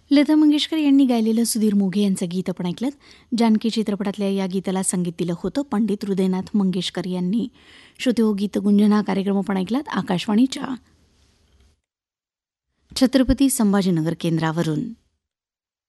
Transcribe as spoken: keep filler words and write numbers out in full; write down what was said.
लता मंगेशकर यांनी गायलेलं सुधीर मोघे यांचं गीत आपण ऐकलं. जानकी चित्रपटातल्या या गीताला संगीत दिलं होतं पंडित हृदयनाथ मंगेशकर यांनी. श्रोते हो, गीतगुंजन हा कार्यक्रम आपण ऐकलात आकाशवाणीच्या छत्रपती संभाजीनगर केंद्रावरून.